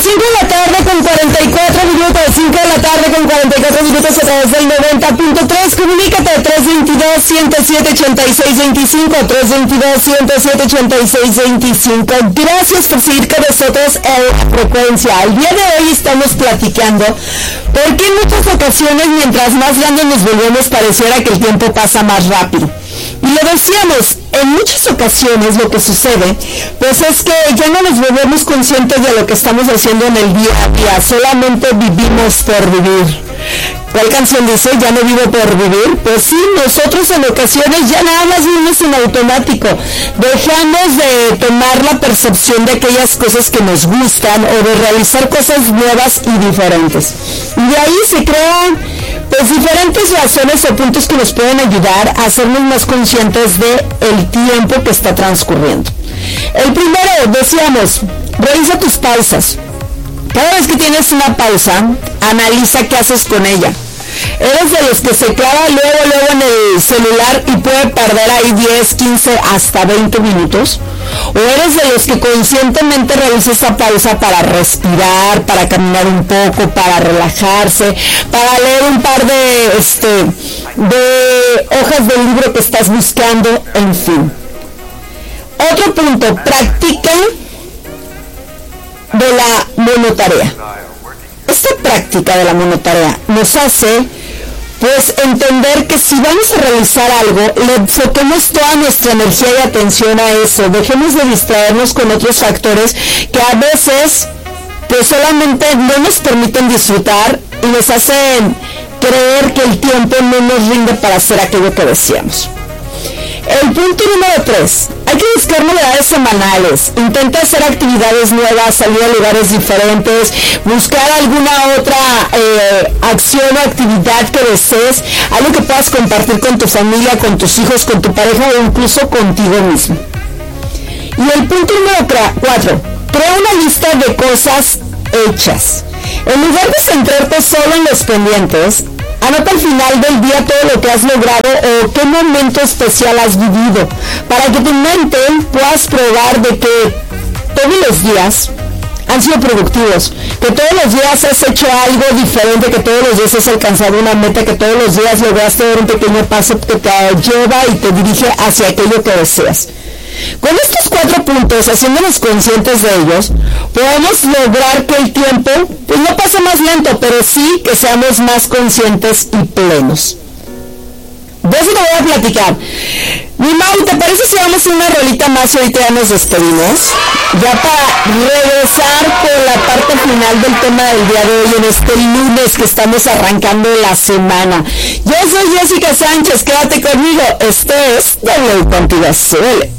5 de la tarde con 44 minutos, 5 de la tarde con 44 minutos a través del 90.3. Comunícate 322-107-8625, 322-107-8625. Gracias por seguir con nosotros en la frecuencia. El día de hoy estamos platicando porque en muchas ocasiones, mientras más grandes nos volvemos, pareciera que el tiempo pasa más rápido. Y lo decíamos, en muchas ocasiones lo que sucede, pues es que ya no nos volvemos conscientes de lo que estamos haciendo en el día a día, solamente vivimos por vivir. ¿Cuál canción dice? ¿Ya no vivo por vivir? Pues sí, nosotros en ocasiones ya nada más vivimos en automático. Dejamos de tomar la percepción de aquellas cosas que nos gustan o de realizar cosas nuevas y diferentes. Y de ahí se crean pues diferentes razones o puntos que nos pueden ayudar a hacernos más conscientes de el tiempo que está transcurriendo. El primero, decíamos, revisa tus pausas. Cada vez que tienes una pausa, analiza qué haces con ella. ¿Eres de los que se clava luego en el celular y puede perder ahí 10, 15, hasta 20 minutos? ¿O eres de los que conscientemente realiza esa pausa para respirar, para caminar un poco, para relajarse, para leer un par de hojas del libro que estás buscando, en fin? Otro punto, practica de la monotarea. Esta práctica de la monotarea nos hace pues entender que si vamos a realizar algo, le enfoquemos toda nuestra energía y atención a eso, dejemos de distraernos con otros factores que a veces pues solamente no nos permiten disfrutar y nos hacen creer que el tiempo no nos rinde para hacer aquello que deseamos. El punto número 3, hay que buscar novedades semanales, intenta hacer actividades nuevas, salir a lugares diferentes, buscar alguna otra acción o actividad que desees, algo que puedas compartir con tu familia, con tus hijos, con tu pareja o incluso contigo mismo. Y el punto número 4, crea una lista de cosas hechas. En lugar de centrarte solo en los pendientes, anota al final del día todo lo que has logrado o qué momento especial has vivido, para que tu mente puedas probar de que todos los días han sido productivos, que todos los días has hecho algo diferente, que todos los días has alcanzado una meta, que todos los días lograste dar un pequeño paso que te lleva y te dirige hacia aquello que deseas. Con estos 4 puntos, haciéndonos conscientes de ellos, podemos lograr que el tiempo pues no pase más lento, pero sí que seamos más conscientes y plenos. De eso te voy a platicar. Mi Mau, ¿te parece si vamos a una rolita más y ahorita ya nos despedimos? Ya para regresar con la parte final del tema del día de hoy, en este lunes que estamos arrancando la semana. Yo soy Jessica Sánchez, quédate conmigo. Esto es W Contigo. Suele.